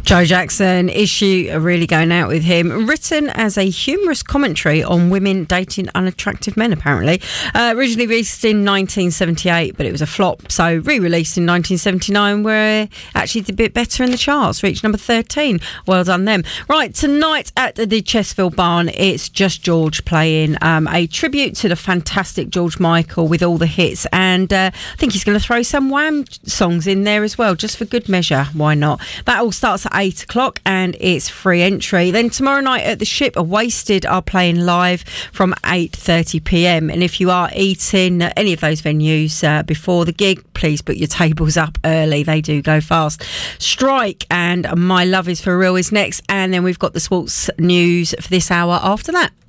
Joe Jackson, Issue are really going out with him. Written as a humorous commentary on women dating unattractive men, apparently. Originally released in 1978, but it was a flop. So re-released in 1979, where it actually did a bit better in the charts, reached number 13. Well done them. Right, tonight at the Chesfield Barn, it's Just George playing a tribute to the fantastic George Michael with all the hits. And I think he's going to throw some Wham songs in there as well, just for good measure. Why not? That all starts at 8 o'clock and it's free entry. Then tomorrow night at the Ship, Wasted are playing live from 8:30pm. And if you are eating at any of those venues before the gig, please put your tables up early. They do go fast. Strike and My Love Is For Real is next. And then we've got the sports news for this hour after that.